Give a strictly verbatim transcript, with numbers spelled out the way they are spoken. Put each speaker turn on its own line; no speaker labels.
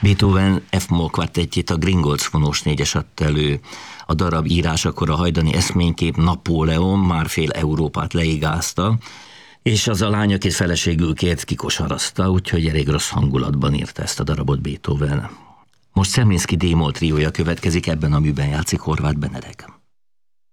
Beethoven F-moll kvartettjét a Gringolc fonós négyes adta elő. A darab írásakor a hajdani eszménykép Napóleon már fél Európát leigázta, és az a lány, akit feleségül kért, kikosarazta, úgyhogy elég rossz hangulatban írta ezt a darabot Beethoven. Most Szemlinszky D-moll triója következik, ebben a műben játszik Horváth Benedek.